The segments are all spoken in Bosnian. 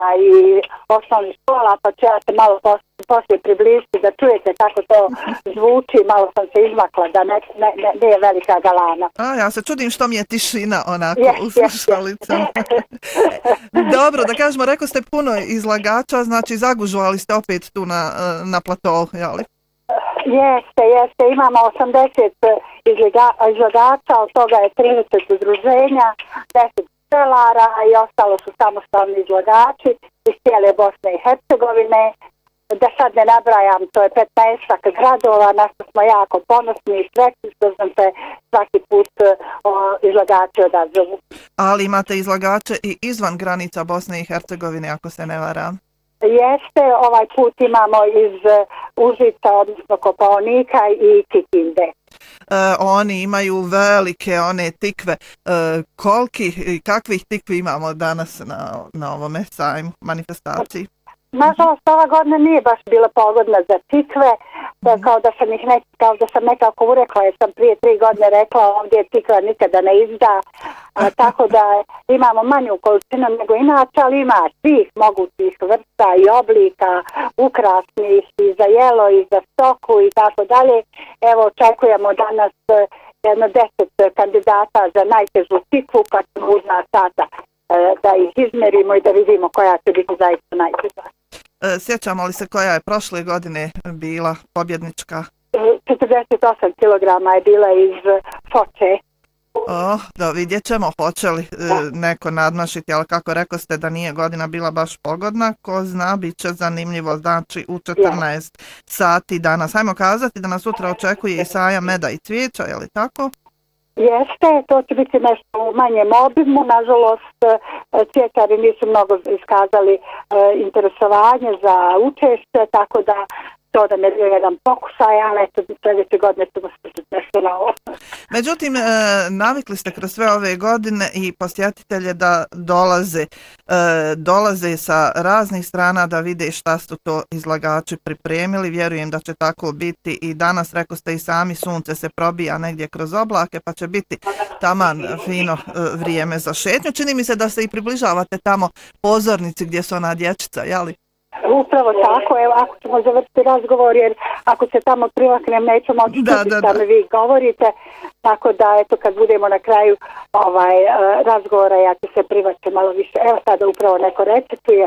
i osnovnih škola, pa ću ja se malo poslije približiti da čujete kako to zvuči, malo sam se izmakla da ne je velika galana. Ja se čudim što mi je tišina onako u slušalicama. Dobro, da kažemo, rekao ste puno izlagača, znači zagužovali ste opet tu na platovu, jeli? Jeste, imamo 80 izlagača, od toga je 30 udruženja, 10 pčelara i ostalo su samostalni izlagači iz cijele Bosne i Hercegovine. Da sad ne nabrajam, to je 15 gradova, na što smo jako ponosni i sretni što nam se svaki put izlagači odazovu. Ali imate izlagače i izvan granica Bosne i Hercegovine, ako se ne varam. Jeste, ovaj put imamo iz Užica, odnosno Kopaonika i Kikinde. Oni imaju velike one tikve. Kakvih tikvi imamo danas na ovome sajmu, manifestaciji? Nažalost, ova godina nije baš bila pogodna za tikve, kao da sam nekako urekla, jer sam prije 3 godine rekla ovdje tikva nikada ne izda, tako da imamo manju količinu nego inače, ali ima svih mogućih vrsta i oblika, ukrasnih i za jelo i za stoku i tako dalje. Evo, očekujemo danas jedno 10 kandidata za najtežu tikvu, pa ćemo uz 2 sata da ih izmerimo i da vidimo koja će biti zaista najteža. Sjećamo li se koja je prošle godine bila pobjednička? 48 kg je bila iz Foče. Da vidjet ćemo hoće li neko nadmašiti, ali kako rekao ste da nije godina bila baš pogodna, ko zna, bit će zanimljivo, znači u 14 sati danas. Hajmo kazati da nas sutra očekuje i sajam meda i cvijeća, je li tako? Jeste, to će biti nešto u manjem obimu, nažalost cvjetari nisu mnogo iskazali interesovanje za učešće, tako da to da ne bio jedan pokušaj, ali eto sljedeće godine ćemo slušati nešto novo. Međutim, navikli ste kroz sve ove godine i posjetitelje da dolaze sa raznih strana da vide šta su to izlagači pripremili. Vjerujem da će tako biti i danas, rekao ste i sami, sunce se probija negdje kroz oblake, pa će biti taman fino vrijeme za šetnju. Čini mi se da se i približavate tamo pozornici gdje su ona dječica, jeli? Upravo tako, evo, ako ćemo završiti razgovor, jer ako se tamo prilaknem nećemo očitati šta mi vi govorite, tako da eto kad budemo na kraju razgovora ja ću se privaći malo više. Evo sada upravo neko recituje.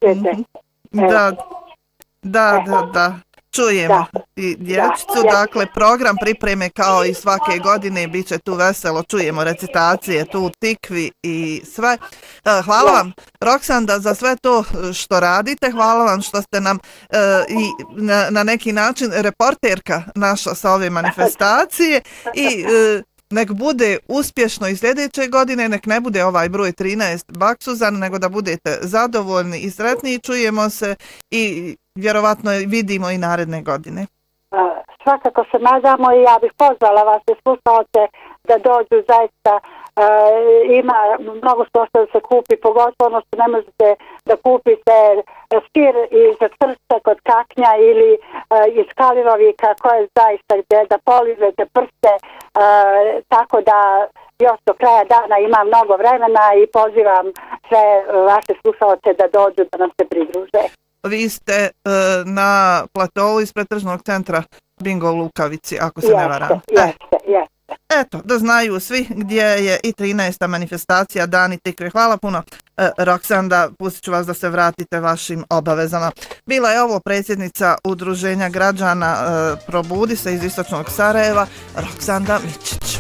Da. Čujemo i dječicu, dakle program pripreme kao i svake godine, bit će tu veselo, čujemo recitacije, tu tikvi i sve. Hvala vam, Roksanda, za sve to što radite, hvala vam što ste nam i na neki način reporterka naša sa ove manifestacije i nek bude uspješno i sljedeće godine, nek ne bude ovaj broj 13 baksuzan, nego da budete zadovoljni i sretni, čujemo se i vjerovatno vidimo i naredne godine. Svakako se nadamo i ja bih pozvala vas i slušalce da dođu zaista. Ima mnogo što da se kupi, pogotovo ono što ne možete da kupite sir iz Trsta kod Kaknja ili iz Kalinovika koje je zaista gdje da poližete prste, tako da još do kraja dana ima mnogo vremena i pozivam sve vaše slušalce da dođu da nam se pridruže. Vi ste na platovu ispred tržnog centra Bingo u Lukavici, ako se ne varam. Jeste. Eto, da znaju svi gdje je i 13. manifestacija Dani tikve. Hvala puno, Roksanda, pustit ću vas da se vratite vašim obavezama. Bila je ovo predsjednica Udruženja građana Probudi se iz Istočnog Sarajeva, Roksanda Mičić.